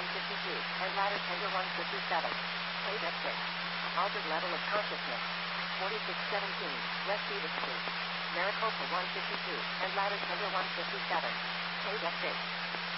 152, and ladder tender 157. Played at 6. Altered level of consciousness. 4617, West Edith Street. Maricopa 152, and ladder tender 157. Played at 6.